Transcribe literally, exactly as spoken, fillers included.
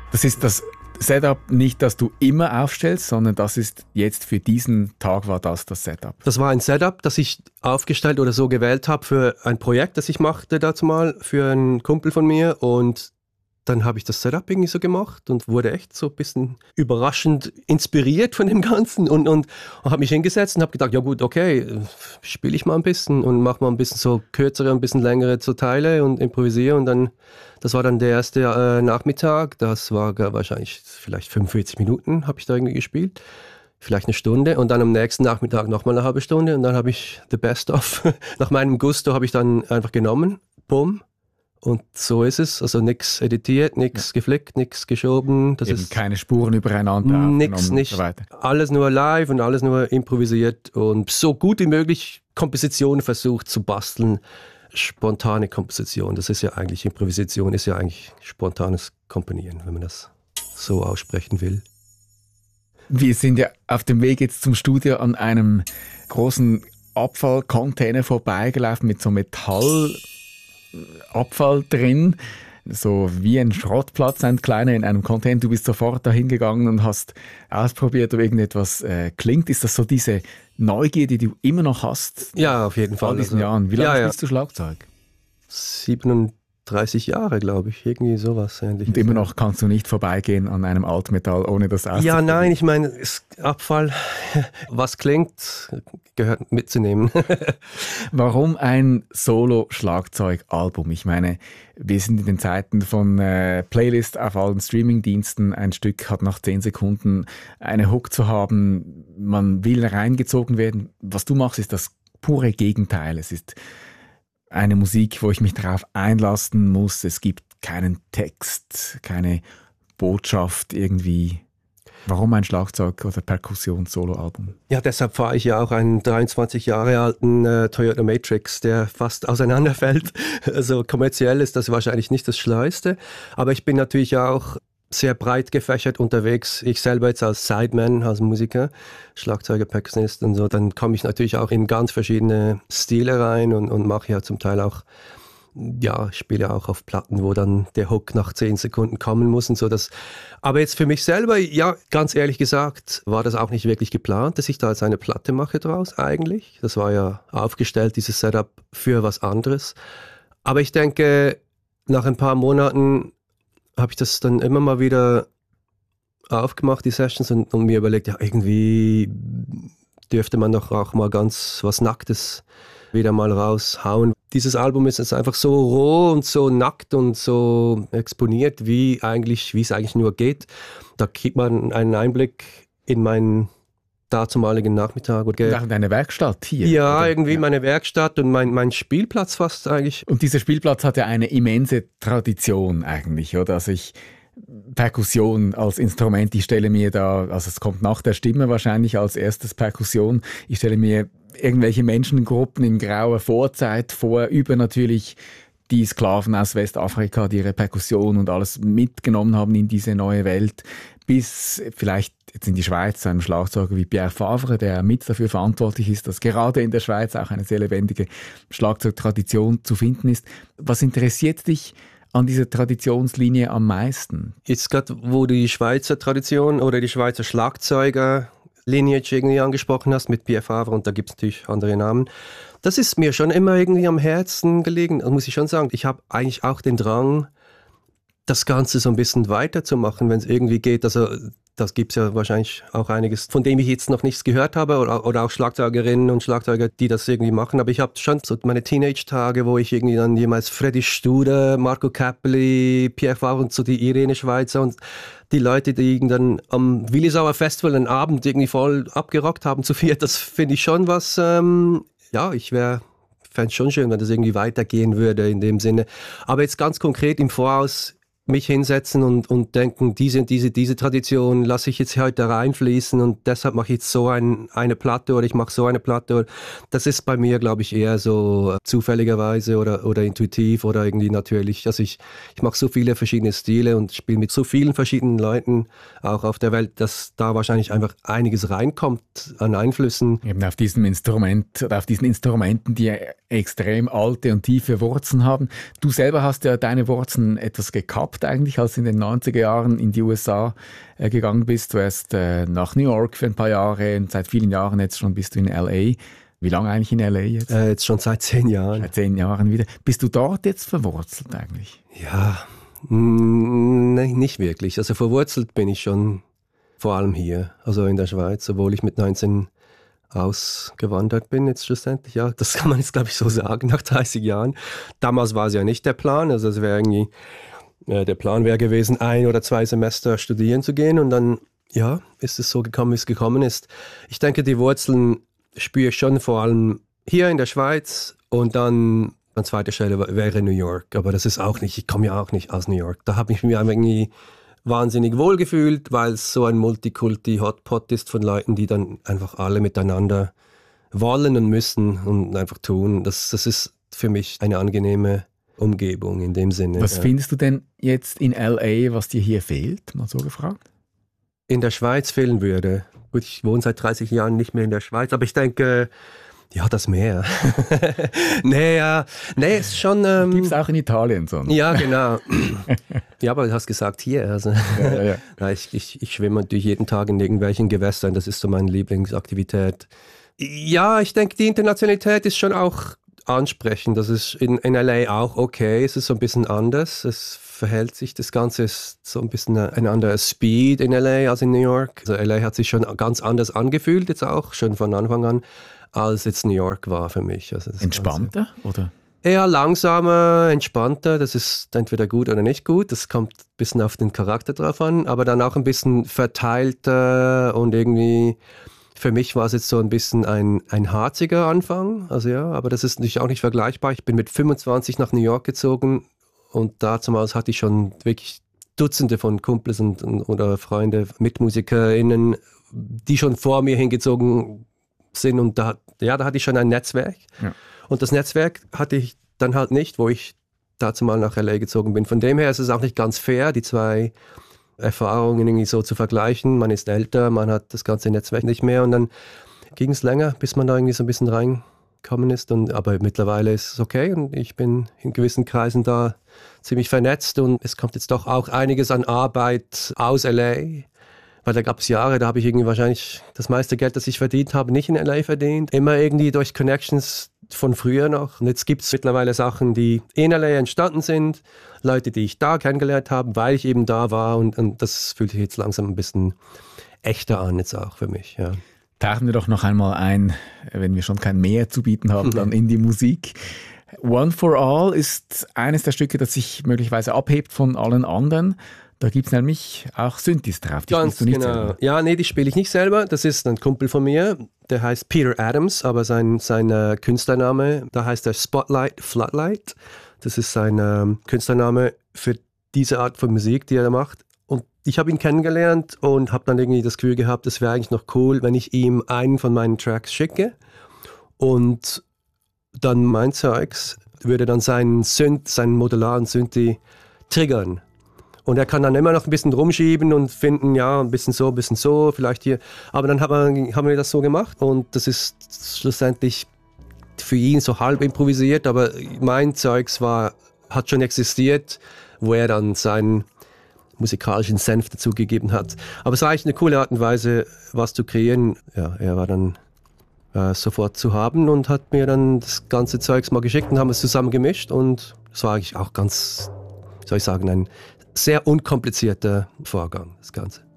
Das ist das Setup nicht, das du immer aufstellst, sondern das ist jetzt für diesen Tag war das das Setup. Das war ein Setup, das ich aufgestellt oder so gewählt habe für ein Projekt, das ich machte dazu mal für einen Kumpel von mir, und dann habe ich das Setup irgendwie so gemacht und wurde echt so ein bisschen überraschend inspiriert von dem Ganzen und, und, und habe mich hingesetzt und habe gedacht, ja gut, okay, spiele ich mal ein bisschen und mache mal ein bisschen so kürzere, ein bisschen längere so Teile und improvisiere, und dann, das war dann der erste äh, Nachmittag, das war gar wahrscheinlich vielleicht fünfundvierzig Minuten habe ich da irgendwie gespielt, vielleicht eine Stunde, und dann am nächsten Nachmittag nochmal eine halbe Stunde, und dann habe ich the best of, nach meinem Gusto habe ich dann einfach genommen, bumm. Und so ist es, also nichts editiert, nichts ja. geflickt, nichts geschoben. Das Eben ist keine Spuren übereinander nix, nicht, und so weiter. Alles nur live und alles nur improvisiert und so gut wie möglich Kompositionen versucht zu basteln. Spontane Komposition, das ist ja eigentlich, Improvisation ist ja eigentlich spontanes Komponieren, wenn man das so aussprechen will. Wir sind ja auf dem Weg jetzt zum Studio an einem großen Abfallcontainer vorbeigelaufen mit so Metall... Abfall drin, so wie ein Schrottplatz, ein kleiner in einem Container. Du bist sofort dahin gegangen und hast ausprobiert, ob irgendetwas äh, klingt. Ist das so diese Neugier, die du immer noch hast? Ja, auf jeden Fall. All diesen also, Jahren. Wie lange ja, ja. spielst du Schlagzeug? siebenunddreißig Jahre, glaube ich. Irgendwie sowas ähnliches. Und immer noch kannst du nicht vorbeigehen an einem Altmetall, ohne das auszuprobieren? Ja, nein, ich meine, Abfall, was klingt, gehört mitzunehmen. Warum ein Solo-Schlagzeug-Album? Ich meine, wir sind in den Zeiten von äh, Playlist auf allen Streaming-Diensten. Ein Stück hat nach zehn Sekunden eine Hook zu haben. Man will reingezogen werden. Was du machst, ist das pure Gegenteil. Es ist eine Musik, wo ich mich darauf einlassen muss. Es gibt keinen Text, keine Botschaft irgendwie. Warum ein Schlagzeug- oder Perkussions-Solo-Album? Ja, deshalb fahre ich ja auch einen dreiundzwanzig Jahre alten äh, Toyota Matrix, der fast auseinanderfällt. Also kommerziell ist das wahrscheinlich nicht das Schlauste. Aber ich bin natürlich auch sehr breit gefächert unterwegs. Ich selber jetzt als Sideman, als Musiker, Schlagzeuger, Perkussionist und so, dann komme ich natürlich auch in ganz verschiedene Stile rein und, und mache ja zum Teil auch, ja, ich spiele auch auf Platten, wo dann der Hook nach zehn Sekunden kommen muss und so. Das, aber jetzt für mich selber, ja, ganz ehrlich gesagt, war das auch nicht wirklich geplant, dass ich da jetzt eine Platte mache draus eigentlich. Das war ja aufgestellt, dieses Setup, für was anderes. Aber ich denke, nach ein paar Monaten habe ich das dann immer mal wieder aufgemacht, die Sessions, und, und mir überlegt, ja, irgendwie dürfte man doch auch mal ganz was Nacktes wieder mal raushauen. Dieses Album ist jetzt einfach so roh und so nackt und so exponiert, wie eigentlich, wie es eigentlich nur geht. Da kriegt man einen Einblick in meinen dazumaligen Nachmittag. Und auch in deine Werkstatt hier? Ja, oder? irgendwie ja. meine Werkstatt und mein, mein Spielplatz fast eigentlich. Und dieser Spielplatz hat ja eine immense Tradition eigentlich, oder? Also ich, Perkussion als Instrument, ich stelle mir da, also es kommt nach der Stimme wahrscheinlich als erstes Perkussion, ich stelle mir irgendwelche Menschengruppen in grauer Vorzeit vor, über natürlich die Sklaven aus Westafrika, die ihre Perkussion und alles mitgenommen haben in diese neue Welt, bis vielleicht jetzt in die Schweiz einem Schlagzeuger wie Pierre Favre, der mit dafür verantwortlich ist, dass gerade in der Schweiz auch eine sehr lebendige Schlagzeugtradition zu finden ist. Was interessiert dich an dieser Traditionslinie am meisten? Jetzt gerade, wo du die Schweizer Tradition oder die Schweizer Schlagzeuger Lineage irgendwie angesprochen hast mit Pierre Favre, und da gibt es natürlich andere Namen. Das ist mir schon immer irgendwie am Herzen gelegen, das muss ich schon sagen. Ich habe eigentlich auch den Drang, das Ganze so ein bisschen weiterzumachen, wenn es irgendwie geht. Also das gibt es ja wahrscheinlich auch einiges, von dem ich jetzt noch nichts gehört habe, oder, oder auch Schlagzeugerinnen und Schlagzeuger, die das irgendwie machen. Aber ich habe schon so meine Teenage-Tage, wo ich irgendwie dann jemals Freddy Studer, Marco Käppeli, Pierre Favre und so die Irene Schweizer und die Leute, die dann am Willisauer Festival einen Abend irgendwie voll abgerockt haben zu viert, das finde ich schon was, ähm, ja, ich wäre... fände es schon schön, wenn das irgendwie weitergehen würde in dem Sinne. Aber jetzt ganz konkret im Voraus mich hinsetzen und, und denken, diese und diese, diese Tradition lasse ich jetzt heute reinfließen und deshalb mache ich jetzt so ein, eine Platte oder ich mache so eine Platte. Das ist bei mir, glaube ich, eher so zufälligerweise oder, oder intuitiv oder irgendwie natürlich. Also ich, ich mache so viele verschiedene Stile und spiele mit so vielen verschiedenen Leuten auch auf der Welt, dass da wahrscheinlich einfach einiges reinkommt an Einflüssen. Eben auf diesem Instrument oder auf diesen Instrumenten, die extrem alte und tiefe Wurzeln haben. Du selber hast ja deine Wurzeln etwas gekappt gehabt eigentlich, als du in den neunziger Jahren in die U S A äh, gegangen bist? Du erst äh, nach New York für ein paar Jahre und seit vielen Jahren jetzt schon bist du in L A. Wie lange eigentlich in L A jetzt? Äh, jetzt schon seit zehn Jahren. Seit zehn Jahren wieder. Bist du dort jetzt verwurzelt eigentlich? Ja, mh, nicht wirklich. Also verwurzelt bin ich schon vor allem hier, also in der Schweiz, obwohl ich mit neunzehn ausgewandert bin jetzt schlussendlich. Ja, das kann man jetzt, glaube ich, so sagen, nach dreißig Jahren. Damals war es ja nicht der Plan, also es wäre irgendwie, äh, der Plan wäre gewesen, ein oder zwei Semester studieren zu gehen und dann, ja, ist es so gekommen, wie es gekommen ist. Ich denke, die Wurzeln spüre ich schon vor allem hier in der Schweiz und dann an zweiter Stelle wäre New York, aber das ist auch nicht, ich komme ja auch nicht aus New York. Da habe ich mich irgendwie wahnsinnig wohl gefühlt, weil es so ein Multikulti-Hotpot ist von Leuten, die dann einfach alle miteinander wollen und müssen und einfach tun. Das, das ist für mich eine angenehme Umgebung in dem Sinne. Was ja. findest du denn jetzt in L A, was dir hier fehlt? Mal so gefragt. In der Schweiz fehlen würde. Gut, ich wohne seit dreißig Jahren nicht mehr in der Schweiz, aber ich denke, ja, das Meer. nee, ja, nee, ist schon... Ähm, Gibt es auch in Italien so. Ja, genau. Ja, aber du hast gesagt hier. Also. Ja, ja, ja. Ja, ich, ich, ich schwimme natürlich jeden Tag in irgendwelchen Gewässern, das ist so meine Lieblingsaktivität. Ja, ich denke, die Internationalität ist schon auch ansprechend. Das ist in, in L A auch okay, es ist so ein bisschen anders. Es verhält sich, das Ganze ist so ein bisschen ein anderer Speed in L A als in New York. Also L A hat sich schon ganz anders angefühlt, jetzt auch, schon von Anfang an, als jetzt New York war für mich. Also das Entspannter, Ganze. Oder? Eher langsamer, entspannter, das ist entweder gut oder nicht gut, das kommt ein bisschen auf den Charakter drauf an, aber dann auch ein bisschen verteilter und irgendwie, für mich war es jetzt so ein bisschen ein, ein harziger Anfang, also ja, aber das ist natürlich auch nicht vergleichbar. Ich bin mit fünfundzwanzig nach New York gezogen und damals hatte ich schon wirklich Dutzende von Kumpels und, und, oder Freunde, MitmusikerInnen, die schon vor mir hingezogen sind und da, ja, da hatte ich schon ein Netzwerk. Ja. Und das Netzwerk hatte ich dann halt nicht, wo ich dazu mal nach L A gezogen bin. Von dem her ist es auch nicht ganz fair, die zwei Erfahrungen irgendwie so zu vergleichen. Man ist älter, man hat das ganze Netzwerk nicht mehr und dann ging es länger, bis man da irgendwie so ein bisschen reingekommen ist. Und, aber mittlerweile ist es okay und ich bin in gewissen Kreisen da ziemlich vernetzt und es kommt jetzt doch auch einiges an Arbeit aus L A. Weil da gab es Jahre, da habe ich irgendwie wahrscheinlich das meiste Geld, das ich verdient habe, nicht in L A verdient. Immer irgendwie durch Connections von früher noch. Und jetzt gibt es mittlerweile Sachen, die in L A entstanden sind. Leute, die ich da kennengelernt habe, weil ich eben da war. Und, und das fühlt sich jetzt langsam ein bisschen echter an, jetzt auch für mich. Ja. Tauchen wir doch noch einmal ein, wenn wir schon kein Meer zu bieten haben, dann in die Musik. One for All ist eines der Stücke, das sich möglicherweise abhebt von allen anderen. Da gibt es nämlich auch Synthes drauf. Die Ganz spielst du nicht genau. selber. Ja, nee, die spiele ich nicht selber. Das ist ein Kumpel von mir, der heißt Peter Adams, aber sein, sein äh, Künstlername, da heißt er Spotlight Floodlight. Das ist sein ähm, Künstlername für diese Art von Musik, die er macht. Und ich habe ihn kennengelernt und habe dann irgendwie das Gefühl gehabt, es wäre eigentlich noch cool, wenn ich ihm einen von meinen Tracks schicke und dann mein Zeugs würde dann seinen Synth, seinen modularen Synthi triggern. Und er kann dann immer noch ein bisschen rumschieben und finden, ja, ein bisschen so, ein bisschen so, vielleicht hier. Aber dann haben wir, haben wir das so gemacht und das ist schlussendlich für ihn so halb improvisiert, aber mein Zeugs war, hat schon existiert, wo er dann seinen musikalischen Senf dazugegeben hat. Aber es war eigentlich eine coole Art und Weise, was zu kreieren. Ja, er war dann äh, sofort zu haben und hat mir dann das ganze Zeugs mal geschickt und haben es zusammen gemischt und es war eigentlich auch ganz, wie soll ich sagen, ein sehr unkomplizierter Vorgang, das Ganze.